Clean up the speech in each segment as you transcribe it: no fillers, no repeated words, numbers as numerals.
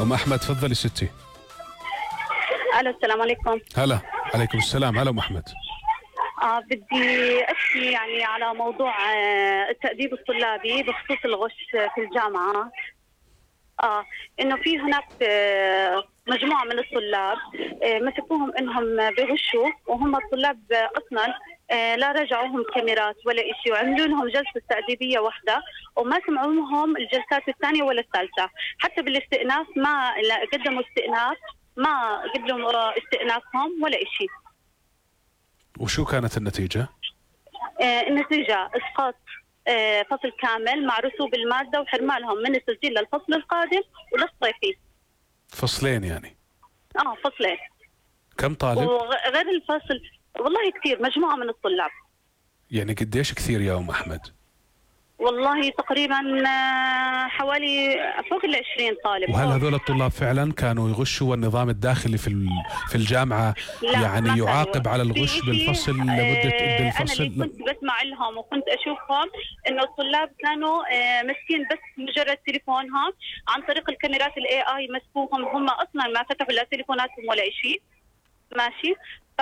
أم أحمد تفضلي ستي. الو السلام عليكم. هلا. عليكم السلام. هلا أم أحمد. بدي أحكي يعني على موضوع التأديب الطلابي بخصوص الغش في الجامعة. إنه في هناك مجموعة من الطلاب مسكوهم إنهم بغشوا، وهم الطلاب أصلا لا رجعوهم كاميرات ولا إشي، وعملوا لهم جلسة تأديبية واحدة وما سمعوهم الجلسات الثانية ولا الثالثة. حتى بالاستئناف ما قدموا استئناف، ما قدموا استئنافهم ولا إشي. وشو كانت النتيجة؟ النتيجة إسقاط فصل كامل مع رسوب المادة وحرمانهم من التسجيل للفصل القادم وللصيفي. فصلين يعني؟ فصلين. كم طالب؟ وغير الفصل والله كثير، مجموعة من الطلاب. يعني قديش كثير يا أم أحمد؟ والله تقريبا حوالي فوق 20 طالب. وهل هذول الطلاب فعلا كانوا يغشوا والنظام الداخلي في الجامعة يعني يعاقب على الغش بالفصل لمدة بالفصل؟ أنا اللي كنت بسمع لهم وكنت أشوفهم إنه الطلاب كانوا مسكين بس مجرد تليفونهم عن طريق الكاميرات الAI مسكوهم، هم أصلا ما فتحوا لا تليفوناتهم ولا شيء. ماشي.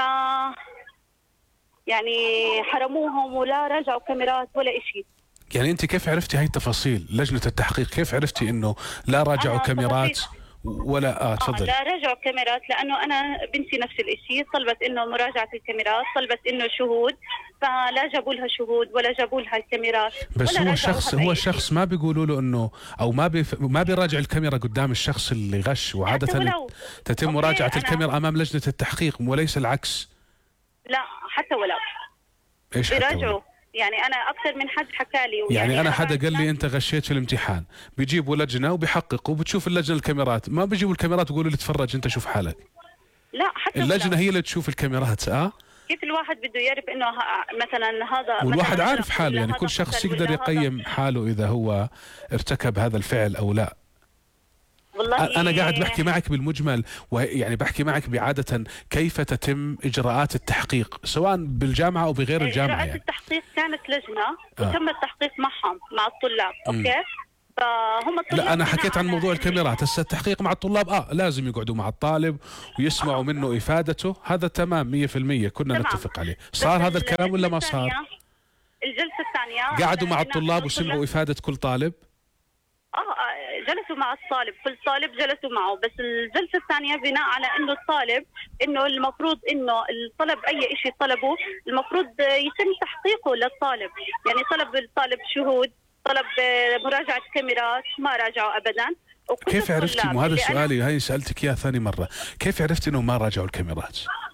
يعني حرموهم ولا رجعوا كاميرات ولا شيء. يعني انت كيف عرفتي هاي التفاصيل؟ لجنة التحقيق كيف عرفتي انه لا راجعوا كاميرات ولا تفضل؟ لا راجعوا كاميرات لانه انا بنتي نفس الشيء طلبت انه مراجعة الكاميرات، طلبت انه شهود، فلا جابوا لها شهود ولا جابوا لها الكاميرات. بس هو شخص ما بيقولوا له انه او ما بيراجع الكاميرا قدام الشخص اللي غش، وعادة تتم مراجعة الكاميرا امام لجنة التحقيق وليس العكس. لا حتى ولو ايش بيراجعوا. يعني انا اكثر من حد حكى لي، يعني انا حدا قال لي انت غشيت في الامتحان، بيجيبوا لجنه وبيحققوا وبتشوف اللجنه الكاميرات، ما بيجيبوا الكاميرات ويقولوا لي تفرج انت شوف حالك. لا حتى اللجنه هي اللي تشوف الكاميرات. كيف الواحد بده يعرف انه مثلا هذا، والواحد عارف حاله، يعني كل شخص يقدر يقيم حاله اذا هو ارتكب هذا الفعل او لا. والله أنا قاعد بحكي معك بالمجمل، ويعني بحكي معك بعادة كيف تتم إجراءات التحقيق سواء بالجامعة أو بغير الجامعة. إجراءات التحقيق كانت لجنة وتم التحقيق معهم مع الطلاب. أوكي. فهم الطلاب. لا أنا حكيت عن موضوع الكاميرات. هسه التحقيق مع الطلاب لازم يقعدوا مع الطالب ويسمعوا منه إفادته، هذا تمام 100% كنا نتفق عليه. صار هذا الكلام ولا ما صار؟ الجلسة الثانية قعدوا مع الطلاب وسمعوا إفادة كل طالب؟ جلسوا مع الطالب، كل طالب جلسوا معه. بس الجلسة الثانية بناء على انه الطالب انه المفروض انه الطلب اي شيء طلبه المفروض يتم تحقيقه للطالب. يعني طلب الطالب شهود، طلب مراجعة كاميرات، ما راجعوا ابدا. كيف عرفتي؟ مو هذا سؤالي، هاي سألتك اياه ثاني مرة، كيف عرفتي انه ما راجعوا الكاميرات؟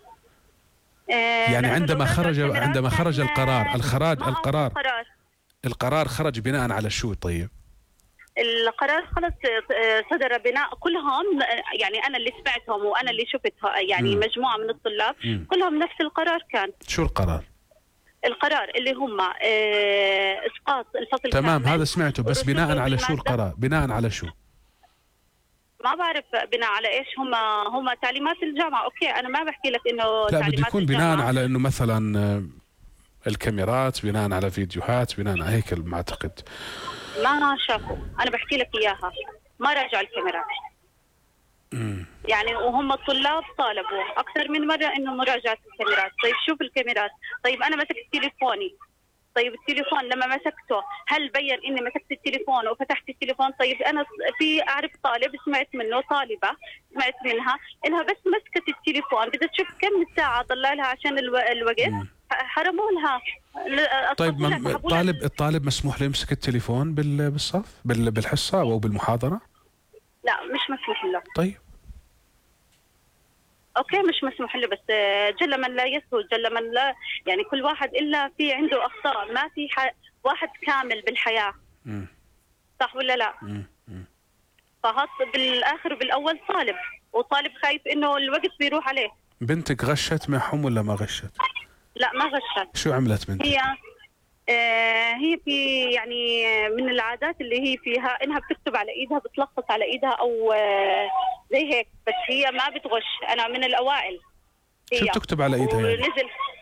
يعني عندما خرج القرار خرج بناء على شو؟ طيب القرار خلص صدر بناء كلهم، يعني انا اللي سمعتهم وانا اللي شفتها، يعني مجموعه من الطلاب كلهم نفس القرار كان. شو القرار؟ القرار اللي هم اسقاط الفصل تمام كامل. هذا سمعته، بس بناء على شو القرار؟ بناء على شو؟ ما بعرف بناء على ايش. هم تعليمات الجامعه. اوكي انا ما بحكي لك انه لا تعليمات بده يكون الجامعة. بناء على انه مثلا الكاميرات، بناء على فيديوهات، بناء على هيك ما اعتقد. ما شافوا، انا بحكي لك اياها، ما راجعوا الكاميرات. يعني وهم الطلاب طالبوا اكثر من مره انه مراجعه الكاميرات. طيب شوف الكاميرات. طيب انا مسكت تليفوني، طيب التليفون لما مسكته هل بين اني مسكت التليفون وفتحت التليفون؟ طيب انا اعرف طالب سمعت منه، طالبه سمعت منها انها بس مسكت التليفون بدها تشوف كم ساعه ضل لها عشان الوقت، حرموا لها. طيب الطالب مسموح له يمسك التليفون بالصف بالحصه او بالمحاضره؟ لا مش مسموح له. طيب اوكي مش مسموح له، بس جل من لا يسهو جل من لا، يعني كل واحد الا في عنده اخطاء، ما في واحد كامل بالحياه. صح ولا لا؟ فهذا بالاخر وبالاول طالب، وطالب خايف انه الوقت بيروح عليه. بنتك غشت معهم ولا ما غشت؟ لا ما غشت. شو عملت بنتك؟ هي في يعني من العادات اللي هي فيها انها بتكتب على ايدها، بتلخص على ايدها او زي هيك، بس هي ما بتغش. انا من الاوائل. شو بتكتب على ايدها يعني؟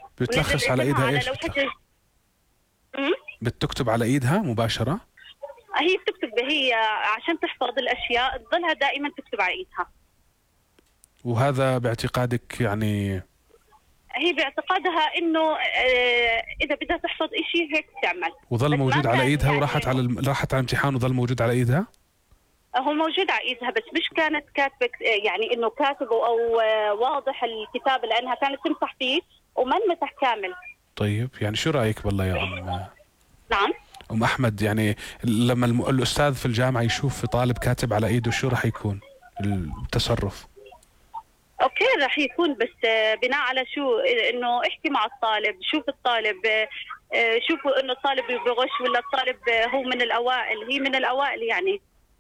بتلخص على ايدها ايش؟ بتكتب على ايدها مباشرة؟ هي بتكتب، هي عشان تحفظ الاشياء تظلها دائما تكتب على ايدها. وهذا باعتقادك يعني؟ هي باعتقادها انه اذا بدها تحفظ شيء هيك تعمل. وظل موجود على ايدها يعني وراحت راحت على الامتحان وظل موجود على ايدها؟ هو موجود على ايدها، بس مش كانت كاتبه يعني انه كاتبه او واضح الكتابه، لانها كانت تمسح فيه وما انمسح كامل. طيب يعني شو رايك والله يا نعم ام احمد، يعني لما الاستاذ في الجامعه يشوف طالب كاتب على ايده شو راح يكون التصرف؟ اوكي راح يكون، بس بناء على شو؟ انه احكي مع الطالب، شوف الطالب، شوفوا انه الطالب بغش ولا الطالب هو من الاوائل، هي من الاوائل يعني.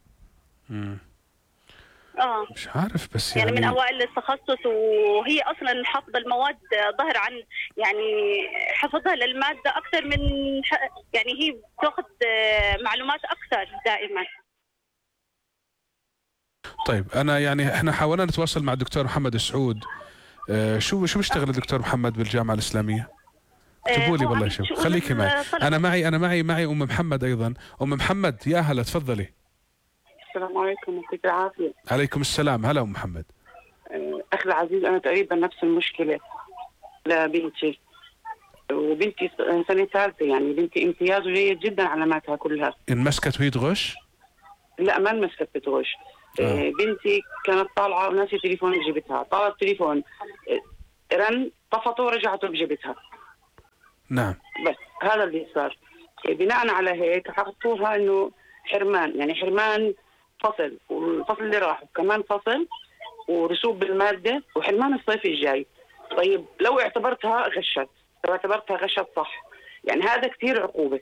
مش عارف، بس يعني من اوائل التخصص، وهي اصلا حفظ المواد ظهر عن يعني حفظها للماده اكثر من يعني هي بتاخذ معلومات اكثر دائما. طيب انا يعني احنا حاولنا نتواصل مع الدكتور محمد السعود. شو بيشتغل الدكتور محمد بالجامعه الاسلاميه؟ اكتبوا لي والله. شوف خليكي معي، انا معي ام محمد ايضا. ام محمد يا هلا، تفضلي. السلام عليكم، يعطيك العافية. عليكم السلام، هلا أم محمد. أخي العزيز، أنا تقريبا نفس المشكلة لبنتي، وبنتي سنة ثالثة، يعني بنتي امتياز وجيد جدا علاماتها كلها. انمسكت وهي تغش؟ لا ما انمسكت بتغش. بنتي كانت طالعة وناسية تليفون بجيبتها، طالت تليفون رن طفته ورجعته بجيبتها. نعم. بس هذا اللي صار. بناء على هيك حطوها إنه حرمان، يعني حرمان فصل، والفصل اللي راح وكمان فصل ورسوب بالماده وحرمان الصيف الجاي. طيب لو اعتبرتها غشت، صح، يعني هذا كثير عقوبه.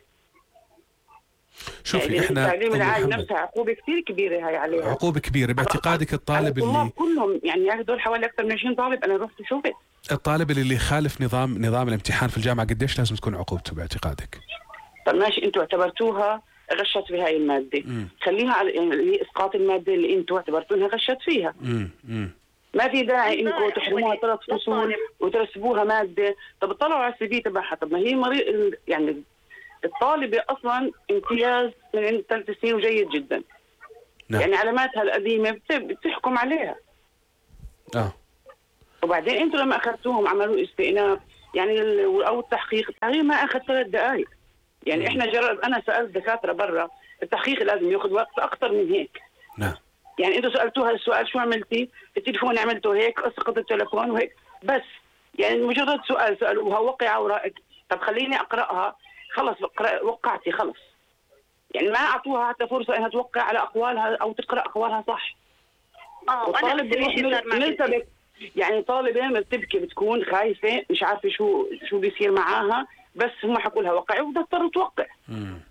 شوفي يعني احنا التعليم العالي نفسها عقوبه كثير كبيره، هي عليها عقوبه كبيره. باعتقادك الطالب اللي كلهم يعني هذول حوالي اكثر من 20 طالب انا رحت شفت، الطالب اللي يخالف نظام الامتحان في الجامعه قديش لازم تكون عقوبته باعتقادك؟ طب ماشي، انتم اعتبرتوها غشت في هاي الماده، خليها على يعني اسقاط الماده اللي انتم اعتبرتوها غشت فيها. ما في داعي انكم تحرموها 3 فصول وترسبوها ماده. طب اطلعوا على السي في تبعها. طب ما هي مريض، يعني الطالبه اصلا امتياز من عند 3 سنين وجيد جدا. نعم. يعني علاماتها القديمه بتحكم عليها. وبعدين انتم لما اخذتوهم عملوا استئناف يعني او التحقيق ما اخذ 3 دقائق. يعني احنا انا سالت دكاتره برا، التحقيق لازم ياخذ وقت اكثر من هيك. نعم. يعني انتوا سالتوها السؤال شو عملتي؟ التليفون عملته هيك، اسقط التليفون وهيك بس. يعني مجرد سؤال سالوها وقع اوراقك. طب خليني اقراها، خلص وقعتي خلص. يعني ما اعطوها حتى فرصه انها توقع على اقوالها او تقرا اقوالها صح. انا مرتبك، يعني طالبه مرتبكه بتكون خايفه مش عارفه شو بيصير معاها، بس هم حكوا لها وقعي وبدها تضطر توقع.